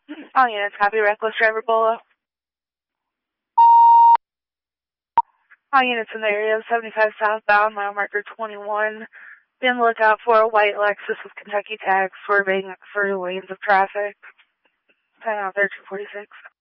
All units, copy. Reckless driver Bolo. All units in the area of 75 southbound, mile marker 21. Be on the lookout for a white Lexus with Kentucky tags swerving through lanes of traffic. 10 out there, 246.